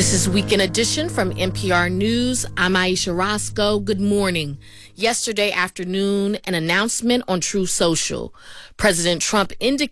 This is Weekend Edition from NPR News. I'm Aisha Roscoe. Good morning. Yesterday afternoon, an announcement on Truth Social. President Trump indicated